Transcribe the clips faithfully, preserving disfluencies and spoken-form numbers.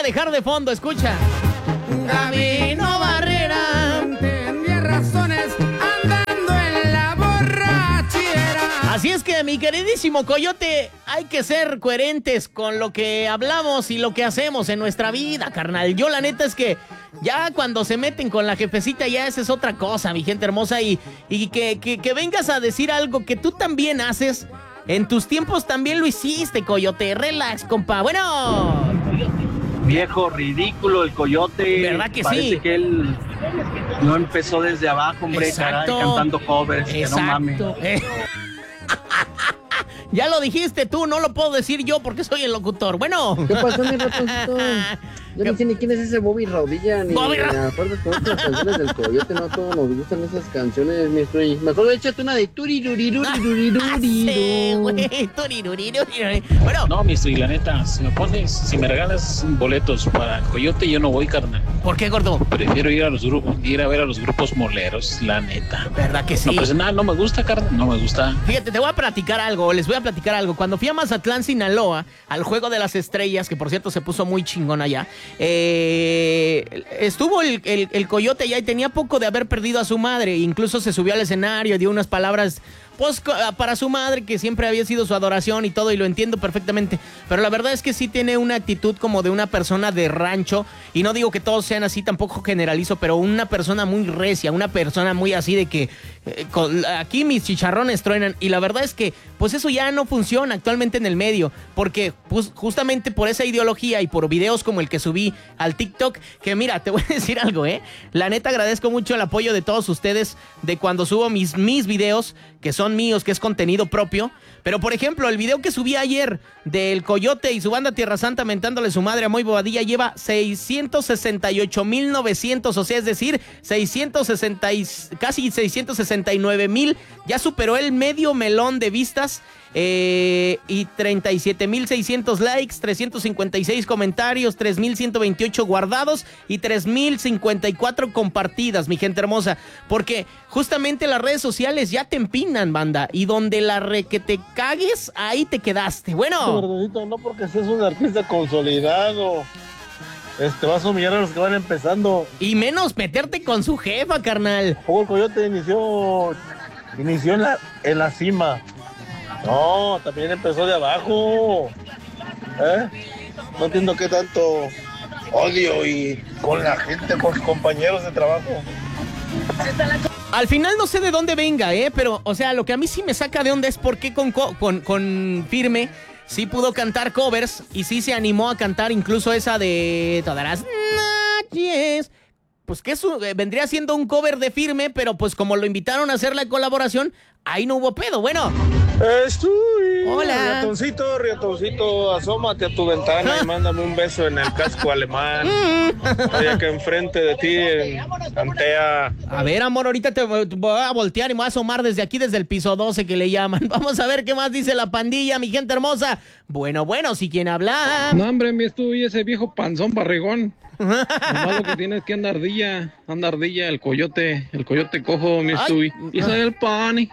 dejar de fondo, escucha. Camino Barrera, tenía razones andando en la borrachera. Así es que, mi queridísimo Coyote, hay que ser coherentes con lo que hablamos y lo que hacemos en nuestra vida, carnal. Yo la neta es que ya cuando se meten con la jefecita, ya esa es otra cosa, mi gente hermosa. Y, y que, que, que vengas a decir algo que tú también haces. En tus tiempos también lo hiciste, Coyote. Relax, compa. Bueno. Viejo ridículo el Coyote. ¿Verdad que Parece sí? que él no empezó desde abajo, hombre, caray, cantando covers. Exacto. Que no mames. Eh. Ya lo dijiste tú, no lo puedo decir yo porque soy el locutor. Bueno. ¿Qué pasó, mi ratoncito? Yo no sé ni quién es ese Bobby Rodilla, ni Bobby Ro- me acuerdo de todas las canciones del Coyote, no todos nos gustan esas canciones, mi estoy. Mejor échate una de Sí, güey, turiruriruri. Bueno, No, mi estoy, la neta, si me pones, si me regalas boletos para el Coyote, yo no voy, carnal. ¿por qué, gordo? Prefiero ir a los grupos, ir a ver a los grupos moleros, la neta. ¿Verdad que sí? No, pues nada, no me gusta, carnal, no me gusta. Fíjate, te voy a platicar algo, les voy a platicar algo. Cuando fui a Mazatlán, Sinaloa, al Juego de las Estrellas, que por cierto se puso muy chingón allá, eh, estuvo el, el, el Coyote allá y tenía poco de haber perdido a su madre. Incluso se subió al escenario, dio unas palabras pues, para su madre, que siempre había sido su adoración y todo, y lo entiendo perfectamente. Pero la verdad es que sí tiene una actitud como de una persona de rancho, y no digo que todos sean así, tampoco generalizo, pero una persona muy recia, una persona muy así de que eh, con, aquí mis chicharrones truenan, y la verdad es que pues eso ya no funciona actualmente en el medio, porque pues, justamente por esa ideología y por videos como el que subí al TikTok, que mira, te voy a decir algo, eh, la neta agradezco mucho el apoyo de todos ustedes de cuando subo mis, mis videos, que son míos, que es contenido propio. Pero por ejemplo, el video que subí ayer del Coyote y su banda Tierra Santa mentándole su madre a Moy Bobadilla lleva seiscientos sesenta y ocho mil novecientos, o sea, es decir, seiscientos sesenta y, casi seiscientos sesenta y nueve mil, ya superó el medio melón de vistas. Eh, y treinta y siete mil seiscientos likes, trescientos cincuenta y seis comentarios, tres mil ciento veintiocho guardados y tres mil cincuenta y cuatro compartidas, mi gente hermosa, porque justamente las redes sociales ya te empinan, banda, y donde la re que te cagues, ahí te quedaste. Bueno, Gordito, no porque seas un artista consolidado, este, vas a humillar a los que van empezando. y menos meterte con su jefa, carnal. Poco el Coyote inició, inició en la, en la cima. No, también empezó de abajo. ¿Eh? No entiendo qué tanto odio y con la gente, con sus compañeros de trabajo. Al final no sé de dónde venga, eh, pero, o sea, lo que a mí sí me saca de onda es por qué con, co- con, con Firme sí pudo cantar covers y sí se animó a cantar incluso esa de Todas las noches. Pues que eso eh, vendría siendo un cover de Firme, pero pues como lo invitaron a hacer la colaboración, ahí no hubo pedo. Bueno, Estoy. Hola. Riatoncito, riatoncito, asómate a tu ventana y mándame un beso en el casco alemán. Estoy acá enfrente de ti, en Antea. a ver, amor, ahorita te voy a voltear y me voy a asomar desde aquí, desde el piso doce que le llaman. Vamos a ver qué más dice la pandilla, mi gente hermosa. Bueno, bueno, si quien habla. No, hombre, mi estuvo ese viejo panzón barrigón. Nomás lo que tiene es que anda ardilla, anda ardilla, el coyote, el coyote cojo, mi estuvo. Y soy el pani.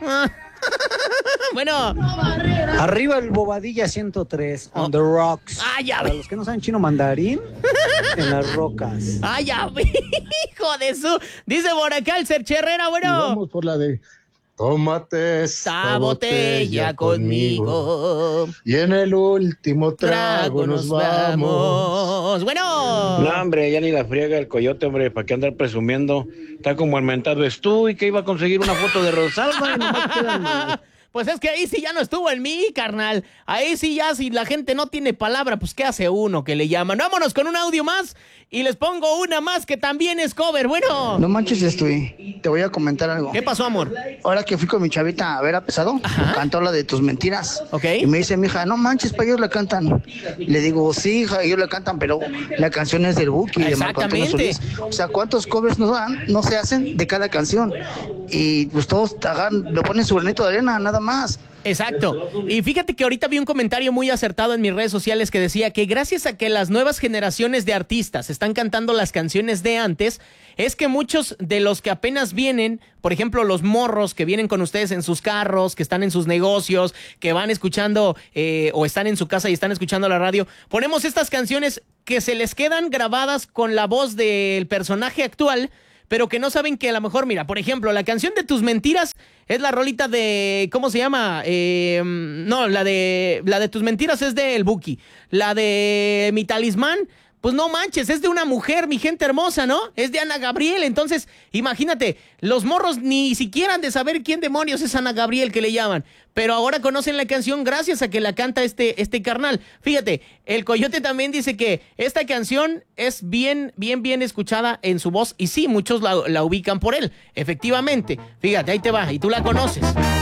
Bueno, Arriba el Bobadilla ciento tres, on the rocks. ah, ya Para ve. los que no saben chino mandarín, en las rocas. Ah, ya ve. Hijo de su. Dice por acá el Serche Herrera, bueno. Vamos por la de tómate Esta botella conmigo. y en el último Trago nos vamos. Bueno. No, hombre, ya ni la friega el Coyote, hombre, ¿para qué andar presumiendo? Está como el mentado Estu y que iba a conseguir una foto de Rosalba y nomás quedan mal. Pues es que ahí sí ya no estuvo en mí, carnal. Ahí sí ya, si la gente no tiene palabra, pues ¿qué hace uno que le llaman? Vámonos con un audio más y les pongo una más que también es cover. Bueno. No manches, estoy. Te voy a comentar algo. ¿Qué pasó, amor? Ahora que fui con mi chavita a ver a Pesado, Ajá. cantó la de tus mentiras. Ok. Y me dice mi hija, no manches, para ellos la cantan. Le digo, sí, hija, ellos la cantan, pero la canción es del Buki, de Marco Antonio Exactamente. Solís. O sea, ¿cuántos covers no dan, no se hacen de cada canción? Y pues todos hagan, le ponen su granito de arena, nada más. Exacto. Y fíjate que ahorita vi un comentario muy acertado en mis redes sociales que decía que gracias a que las nuevas generaciones de artistas están cantando las canciones de antes, es que muchos de los que apenas vienen, por ejemplo, los morros que vienen con ustedes en sus carros, que están en sus negocios, que van escuchando eh, o están en su casa y están escuchando la radio, ponemos estas canciones que se les quedan grabadas con la voz del personaje actual, pero que no saben que a lo mejor, mira, por ejemplo, la canción de Tus Mentiras es la rolita de, ¿cómo se llama? Eh, no, la de, la de Tus Mentiras es de El Buki. La de Mi Talismán, pues no manches, es de una mujer, mi gente hermosa, ¿no? Es de Ana Gabriel. Entonces, imagínate, los morros ni siquiera han de saber quién demonios es Ana Gabriel que le llaman, pero ahora conocen la canción gracias a que la canta este, este carnal. Fíjate, el Coyote también dice que esta canción es bien, bien, bien escuchada en su voz, y sí, muchos la, la ubican por él, efectivamente. Fíjate, ahí te va, y tú la conoces.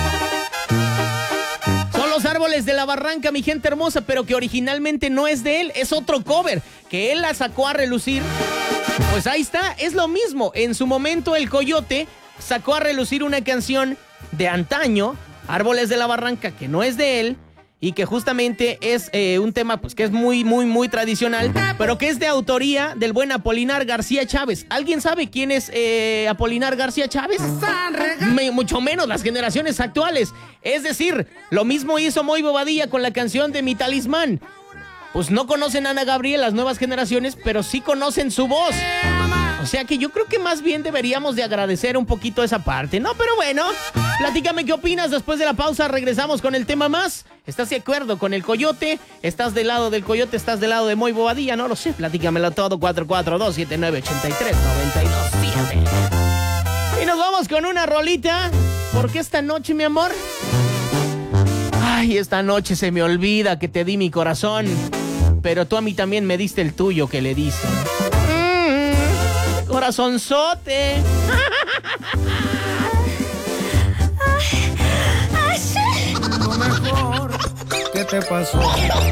Los Árboles de la Barranca, mi gente hermosa, pero que originalmente no es de él, es otro cover, que él la sacó a relucir. Pues ahí está, es lo mismo. En su momento el Coyote sacó a relucir una canción de antaño, Árboles de la Barranca, que no es de él, y que justamente es eh, un tema pues que es muy, muy, muy tradicional, pero que es de autoría del buen Apolinar García Chávez. ¿Alguien sabe quién es eh, Apolinar García Chávez? Me, mucho menos las generaciones actuales. Es decir, lo mismo hizo Moy Bobadilla con la canción de Mi Talismán. Pues no conocen a Ana Gabriel las nuevas generaciones, pero sí conocen su voz. O sea que yo creo que más bien deberíamos de agradecer un poquito esa parte, ¿no? Pero bueno, platícame qué opinas. Después de la pausa regresamos con el tema más. ¿Estás de acuerdo con el Coyote? ¿Estás del lado del Coyote? ¿Estás del lado de Moy Bobadilla? No lo sé, platícamelo todo. Cuatro cuatro dos, siete nueve ocho tres, nueve dos siete. Y nos vamos con una rolita. Porque esta noche, mi amor, ay, esta noche se me olvida que te di mi corazón, pero tú a mí también me diste el tuyo, que le dicen. Mm, corazonzote. Lo mejor, ¿qué te pasó?